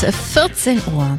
14 Uhr.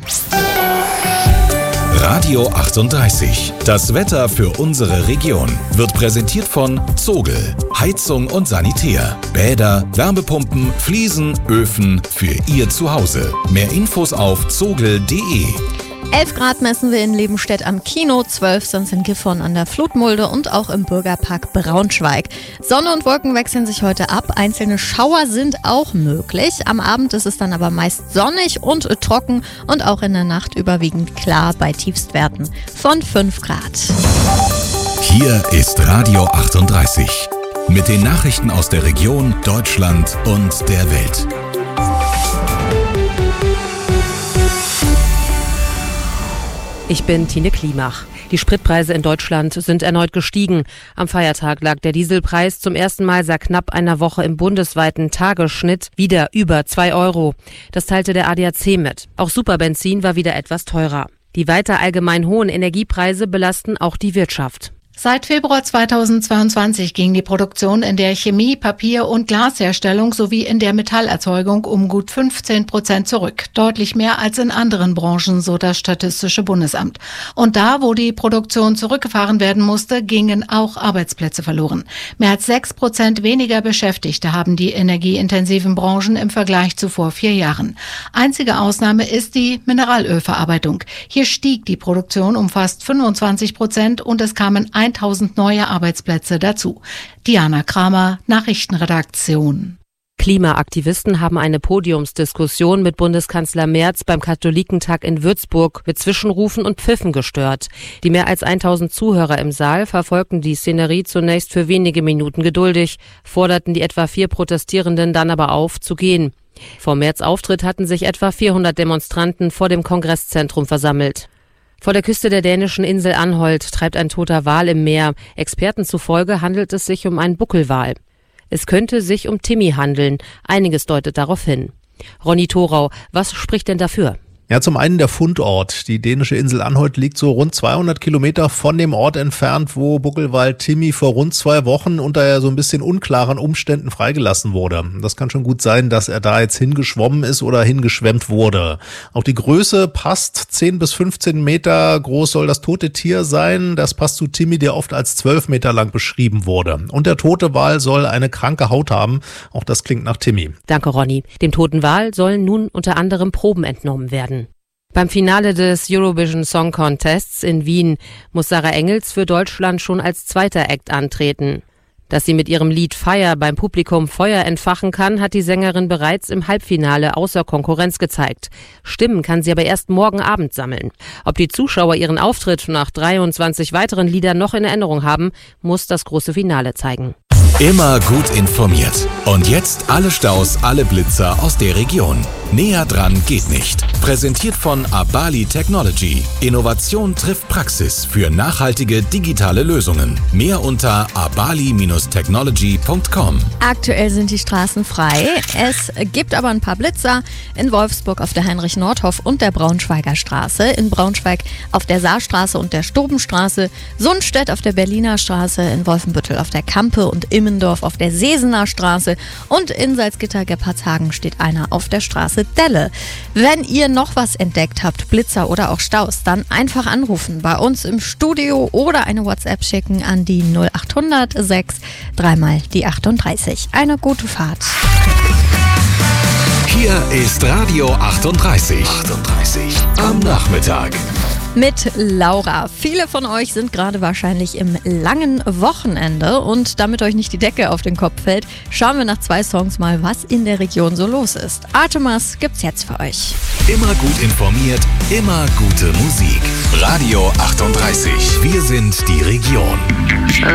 Radio 38. Das Wetter für unsere Region wird präsentiert von Zogel. Heizung und Sanitär. Bäder, Wärmepumpen, Fliesen, Öfen für Ihr Zuhause. Mehr Infos auf zogel.de. 11 Grad messen wir in Lebenstedt am Kino, 12 sonst in Gifhorn an der Flutmulde und auch im Bürgerpark Braunschweig. Sonne und Wolken wechseln sich heute ab, einzelne Schauer sind auch möglich. Am Abend ist es dann aber meist sonnig und trocken und auch in der Nacht überwiegend klar bei Tiefstwerten von 5 Grad. Hier ist Radio 38 mit den Nachrichten aus der Region, Deutschland und der Welt. Ich bin Tine Klimach. Die Spritpreise in Deutschland sind erneut gestiegen. Am Feiertag lag der Dieselpreis zum ersten Mal seit knapp einer Woche im bundesweiten Tagesschnitt wieder über 2 Euro. Das teilte der ADAC mit. Auch Superbenzin war wieder etwas teurer. Die weiter allgemein hohen Energiepreise belasten auch die Wirtschaft. Seit Februar 2022 ging die Produktion in der Chemie-, Papier- und Glasherstellung sowie in der Metallerzeugung um gut 15% zurück. Deutlich mehr als in anderen Branchen, so das Statistische Bundesamt. Und da, wo die Produktion zurückgefahren werden musste, gingen auch Arbeitsplätze verloren. Mehr als 6% weniger Beschäftigte haben die energieintensiven Branchen im Vergleich zu vor 4 Jahren. Einzige Ausnahme ist die Mineralölverarbeitung. Hier stieg die Produktion um fast 25% und es kamen 1000 neue Arbeitsplätze dazu. Diana Kramer, Nachrichtenredaktion. Klimaaktivisten haben eine Podiumsdiskussion mit Bundeskanzler Merz beim Katholikentag in Würzburg mit Zwischenrufen und Pfiffen gestört. Die mehr als 1000 Zuhörer im Saal verfolgten die Szenerie zunächst für wenige Minuten geduldig, forderten die etwa 4 Protestierenden dann aber auf, zu gehen. Vor Merz' Auftritt hatten sich etwa 400 Demonstranten vor dem Kongresszentrum versammelt. Vor der Küste der dänischen Insel Anholt treibt ein toter Wal im Meer. Experten zufolge handelt es sich um einen Buckelwal. Es könnte sich um Timmy handeln. Einiges deutet darauf hin. Ronny Thorau, was spricht denn dafür? Ja, zum einen der Fundort. Die dänische Insel Anholt liegt so rund 200 Kilometer von dem Ort entfernt, wo Buckelwal Timmy vor rund 2 Wochen unter so ein bisschen unklaren Umständen freigelassen wurde. Das kann schon gut sein, dass er da jetzt hingeschwommen ist oder hingeschwemmt wurde. Auch die Größe passt. 10 bis 15 Meter groß soll das tote Tier sein. Das passt zu Timmy, der oft als 12 Meter lang beschrieben wurde. Und der tote Wal soll eine kranke Haut haben. Auch das klingt nach Timmy. Danke, Ronny. Dem toten Wal sollen nun unter anderem Proben entnommen werden. Beim Finale des Eurovision Song Contests in Wien muss Sarah Engels für Deutschland schon als zweiter Act antreten. Dass sie mit ihrem Lied Fire beim Publikum Feuer entfachen kann, hat die Sängerin bereits im Halbfinale außer Konkurrenz gezeigt. Stimmen kann sie aber erst morgen Abend sammeln. Ob die Zuschauer ihren Auftritt nach 23 weiteren Liedern noch in Erinnerung haben, muss das große Finale zeigen. Immer gut informiert. Und jetzt alle Staus, alle Blitzer aus der Region. Näher dran geht nicht. Präsentiert von Abali Technology. Innovation trifft Praxis für nachhaltige digitale Lösungen. Mehr unter abali-technology.com. Aktuell sind die Straßen frei. Es gibt aber ein paar Blitzer in Wolfsburg auf der Heinrich-Nordhoff und der Braunschweiger Straße, in Braunschweig auf der Saarstraße und der Stobenstraße, Sundstedt auf der Berliner Straße, in Wolfenbüttel auf der Kampe und Immendorf auf der Sesener Straße und in Salzgitter-Gebhardshagen steht einer auf der Straße Delle. Wenn ihr noch was entdeckt habt, Blitzer oder auch Staus, dann einfach anrufen bei uns im Studio oder eine WhatsApp schicken an die 0800 6 3 die 38. Eine gute Fahrt. Hier ist Radio 38. Am Nachmittag. Mit Laura. Viele von euch sind gerade wahrscheinlich im langen Wochenende und damit euch nicht die Decke auf den Kopf fällt, schauen wir nach 2 Songs mal, was in der Region so los ist. Artemas gibt's jetzt für euch. Immer gut informiert, immer gute Musik. Radio 38. Wir sind die Region.